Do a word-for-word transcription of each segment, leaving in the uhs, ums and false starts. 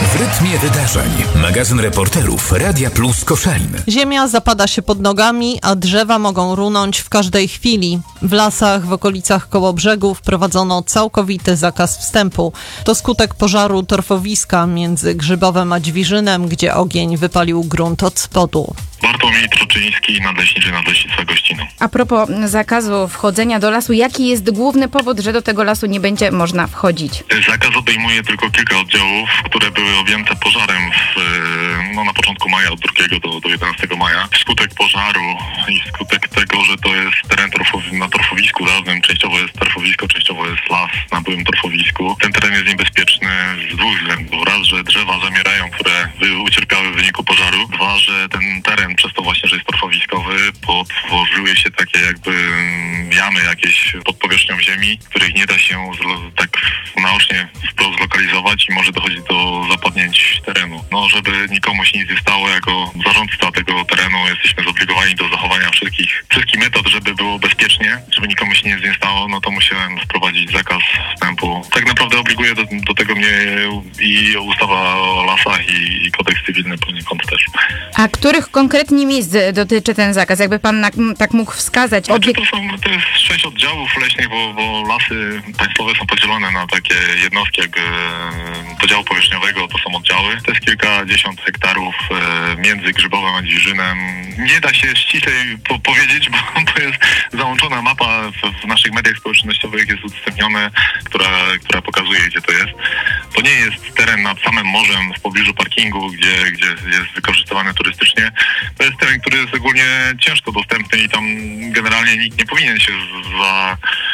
W rytmie wydarzeń. Magazyn reporterów Radia Plus Koszalin. Ziemia zapada się pod nogami, a drzewa mogą runąć w każdej chwili. W lasach w okolicach Kołobrzegu wprowadzono całkowity zakaz wstępu. To skutek pożaru torfowiska między Grzybowem a Dźwiżynem, gdzie ogień wypalił grunt od spodu. Bartłomiej Troczyński, nadleśniczy Nadleśnictwa Gościnu. A propos zakazu wchodzenia do lasu, jaki jest główny powód, że do tego lasu nie będzie można wchodzić? Zakaz obejmuje tylko kilka oddziałów, które były objęte pożarem w, no, na początku maja, od drugiego do, do jedenastego maja. Wskutek pożaru i wskutek tego, że to jest teren torfowy, na torfowisku dawnym, częściowo jest torfowisko, częściowo jest las na byłym torfowisku. Ten teren jest niebezpieczny z dwóch względów. Raz, że drzewa zamierają, które ucierpiały w wyniku pożaru. Dwa, że ten teren przez to właśnie, że jest torfowiskowy, potworzyły się takie jakby jamy jakieś pod powierzchnią ziemi, których nie da się zlo- tak naocznie wprost zlokalizować i może dochodzić do zapadnięć terenu. No, żeby nikomu się nic nie stało, jako zarządca tego terenu jesteśmy zobligowani do zachowania wszystkich, wszystkich metod, żeby było bezpiecznie, żeby nikomu się nic nie stało, no to musiałem wprowadzić zakaz wstępu. Tak naprawdę obliguje do, do tego mnie i ustawa o lasach i, i kodeks cywilny poniekąd też. A których konkretnie miejsc dotyczy ten zakaz? Jakby pan na, tak mógł wskazać? Znaczy, to, są, to jest sześć oddziałów leśnych, bo, bo lasy państwowe są podzielone na takie jednostki jakby podziału powierzchniowego, to są oddziały. To jest kilkadziesiąt hektarów e, między Grzybowem a Dźwiżynem. Nie da się ściślej po- powiedzieć, bo to jest załączona mapa w, w naszych mediach społecznościowych, jest udostępnione, która, która pokazuje, gdzie to jest. To nie jest teren nad samym morzem, w pobliżu parkingu, gdzie, gdzie jest wykorzystywany turystycznie. To jest teren, który jest ogólnie ciężko dostępny i tam generalnie nikt nie powinien się za,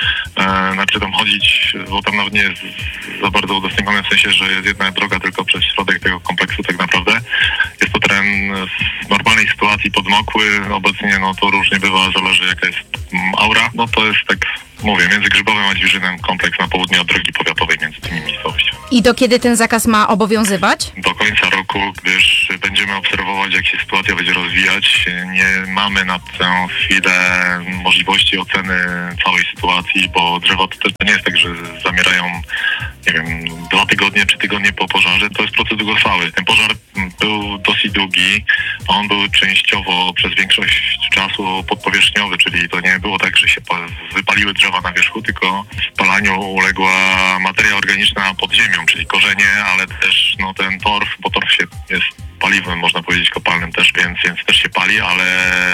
e, znaczy tam chodzić, bo tam nawet nie jest za bardzo udostępnione w sensie, że jest jedna droga tylko przez środek tego kompleksu tak naprawdę. Jest to teren w normalnej sytuacji podmokły, obecnie no to różnie bywa, zależy jaka jest aura. No to jest tak, mówię, między Grzybowem a Dźwiżynem kompleks na południe od drogi powiatowej między tymi miejscowościami. I do kiedy ten zakaz ma obowiązywać? Do końca roku, gdyż będziemy obserwować, jak się sytuacja będzie rozwijać. Nie mamy na tę chwilę możliwości oceny całej sytuacji, bo drzewa to też nie jest tak, że zamierają, nie wiem, dwa tygodnie, trzy tygodnie po pożarze. To jest proces długotrwały. Ten pożar był dosyć długi. On był częściowo przez większość czasu podpowierzchniowy, czyli to nie było tak, że się wypaliły drzewa na wierzchu, tylko spalaniu uległa materia organiczna pod ziemią, czyli korzenie, ale też no, ten torf, bo torf się jest paliwem, można powiedzieć, kopalnym też, więc, więc też się pali, ale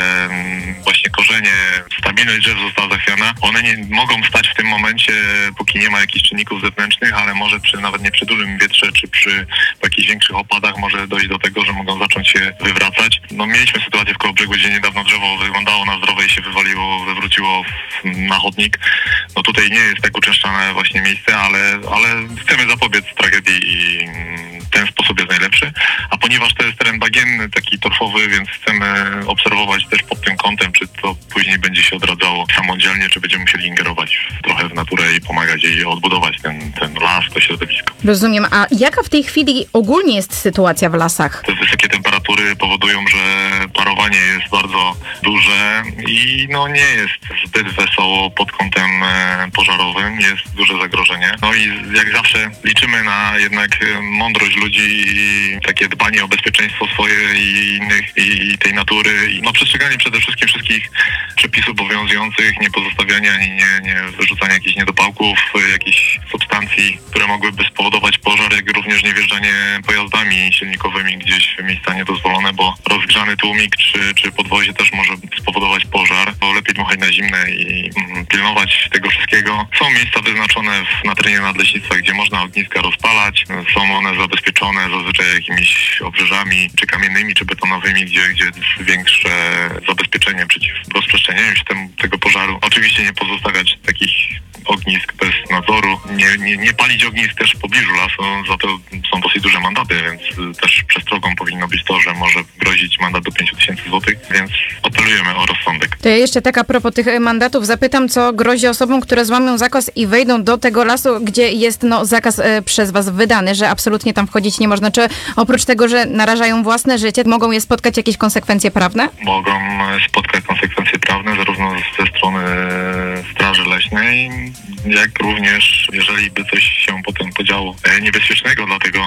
właśnie korzenie, stabilność drzew została zachwiana. One nie mogą stać w tym momencie, póki nie ma jakichś czynników zewnętrznych, ale może przy, nawet nie przy dużym wietrze, czy przy jakichś większych opadach może dojść do tego, że mogą zacząć się wywracać. No mieliśmy sytuację w Kołobrzegu, gdzie niedawno drzewo wyglądało na zdrowe i się wywaliło, wywróciło na chodnik. No tutaj nie jest tak uczęszczane właśnie miejsce, ale, ale chcemy zapobiec tragedii i ten sposób jest najlepszy. A ponieważ to jest teren bagienny, taki torfowy, więc chcemy obserwować też pod tym kątem, czy to później będzie się odradzało samodzielnie, czy będziemy musieli ingerować w, trochę w naturę i pomagać jej odbudować ten, ten las, to środowisko. Rozumiem. A jaka w tej chwili ogólnie jest sytuacja w lasach? Te wysokie temperatury powodują, że parowanie jest bardzo duże i no nie jest zbyt wesoło pod kątem e, pożarowym, jest duże zagrożenie. No i jak zawsze liczymy na jednak mądrość ludzi i takie dbanie o bezpieczeństwo swoje i innych, i tej natury, i no przestrzeganie przede wszystkim wszystkich przepisów obowiązujących, nie pozostawianie ani nie, nie wyrzucanie jakichś niedopałków, jakichś substancji, które mogłyby spowodować pożar, jak również nie wjeżdżanie pojazdami silnikowymi gdzieś w miejsca niedozwolone, bo rozgrzany tłumik czy, czy podwozie też może spowodować pożar. To lepiej dmuchać na zimne i mm, pilnować tego wszystkiego. Są miejsca wyznaczone w, na terenie nadleśnictwa, gdzie można ogniska rozpalać. Są one zabezpieczone zazwyczaj jakimiś obrzeżami, czy kamiennymi, czy betonowymi, gdzie, gdzie jest większe zabezpieczenie przeciw rozprzestrzenianiu się tem, tego pożaru. Oczywiście nie pozostawiać takich ognisk bez nadzoru, nie, nie, nie palić ognisk też w pobliżu lasu, za to są dosyć duże mandaty, więc też przestrogą powinno być to, że może grozić mandat do pięć tysięcy złotych, więc apelujemy o rozsądek. To ja jeszcze tak a propos tych mandatów zapytam, co grozi osobom, które złamią zakaz i wejdą do tego lasu, gdzie jest no, zakaz e, przez was wydany, że absolutnie tam wchodzić nie można. Czy oprócz tego, że narażają własne życie, mogą je spotkać jakieś konsekwencje prawne? Mogą spotkać konsekwencje prawne zarówno ze strony Straży Leśnej, jak również, jeżeli by coś się potem podziało niebezpiecznego dla tego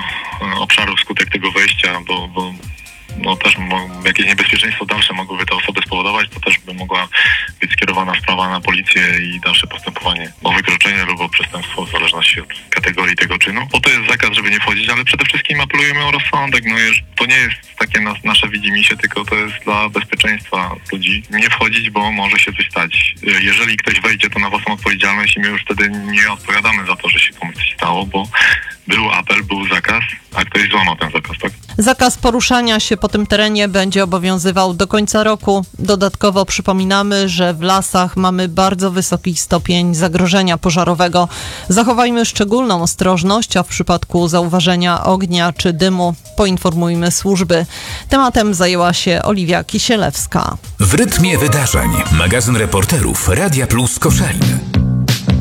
obszarów wskutek tego wejścia, bo, bo no też mo- jakieś niebezpieczeństwo dalsze mogłyby te osoby spowodować, to też by mogła być skierowana sprawa na policję i dalsze postępowanie o wykroczenie lub o przestępstwo w zależności od kategorii tego czynu. Bo to jest zakaz, żeby nie wchodzić, ale przede wszystkim apelujemy o rozsądek. No już to nie jest takie nas, nasze widzimisię, tylko to jest dla bezpieczeństwa ludzi. Nie wchodzić, bo może się coś stać. Jeżeli ktoś wejdzie, to na własną odpowiedzialność i my już wtedy nie odpowiadamy za to, że się komuś coś stało, bo był apel, był zakaz, a ktoś złamał ten zakaz, tak? Zakaz poruszania się po tym terenie będzie obowiązywał do końca roku. Dodatkowo przypominamy, że w lasach mamy bardzo wysoki stopień zagrożenia pożarowego. Zachowajmy szczególną ostrożność, a w przypadku zauważenia ognia czy dymu poinformujmy służby. Tematem zajęła się Oliwia Kisielewska. W rytmie wydarzeń. Magazyn reporterów Radia Plus Koszalin.